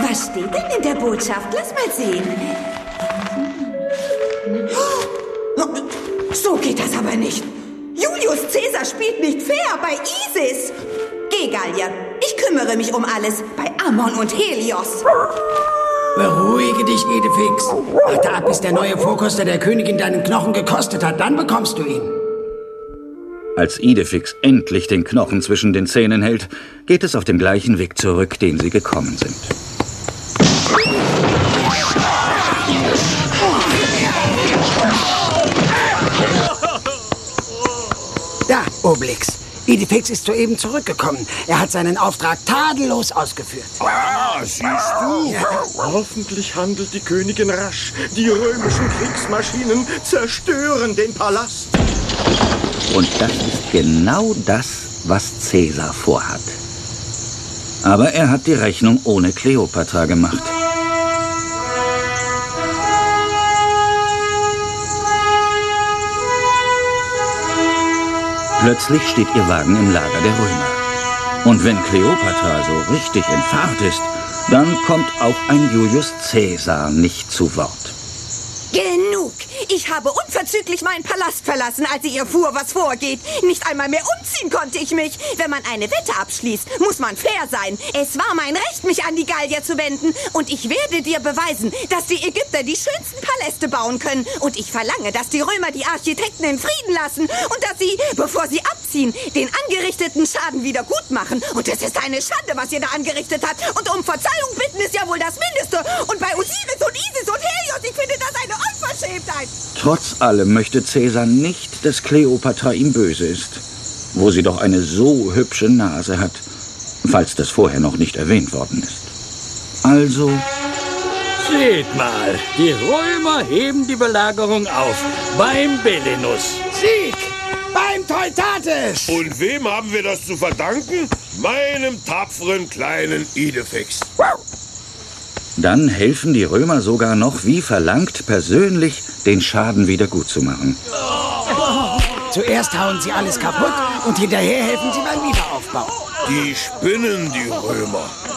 Was steht denn in der Botschaft? Lass mal sehen. So geht das aber nicht. Julius Caesar spielt nicht fair bei Isis. Geh, Gallier. Ich kümmere mich um alles bei Ammon und Helios. Beruhige dich, Idefix. Warte ab, bis der neue Vorkoster der Königin deinen Knochen gekostet hat. Dann bekommst du ihn. Als Idefix endlich den Knochen zwischen den Zähnen hält, geht es auf dem gleichen Weg zurück, den sie gekommen sind. Da, Obelix. Idefix ist soeben zurückgekommen. Er hat seinen Auftrag tadellos ausgeführt. Ah, siehst du? Ja. Hoffentlich handelt die Königin rasch. Die römischen Kriegsmaschinen zerstören den Palast. Und das ist genau das, was Caesar vorhat. Aber er hat die Rechnung ohne Kleopatra gemacht. Plötzlich steht ihr Wagen im Lager der Römer. Und wenn Kleopatra so richtig in Fahrt ist, dann kommt auch ein Julius Caesar nicht zu Wort. Genug! Ich habe unverzüglich meinen Palast verlassen, als ich erfuhr, was vorgeht. Nicht einmal mehr umziehen konnte ich mich. Wenn man eine Wette abschließt, muss man fair sein. Es war mein Recht, mich an die Gallier zu wenden. Und ich werde dir beweisen, dass die Ägypter die schönsten Paläste bauen können. Und ich verlange, dass die Römer die Architekten in Frieden lassen. Und dass sie, bevor sie abziehen, den angerichteten Schaden wieder gut machen. Und es ist eine Schande, was ihr da angerichtet habt. Und um Verzeihung bitten ist ja wohl das Mindeste. Und bei Osiris und Isis und Helios, ich finde das eine Unverschämtheit. Trotz allem möchte Caesar nicht, dass Kleopatra ihm böse ist, wo sie doch eine so hübsche Nase hat, falls das vorher noch nicht erwähnt worden ist. Also... Seht mal, die Römer heben die Belagerung auf, beim Belenus. Sieg! Beim Teutates! Und wem haben wir das zu verdanken? Meinem tapferen kleinen Idefix. Dann helfen die Römer sogar noch, wie verlangt, persönlich den Schaden wieder gut zu machen. Zuerst hauen sie alles kaputt und hinterher helfen sie beim Wiederaufbau. Die spinnen, die Römer.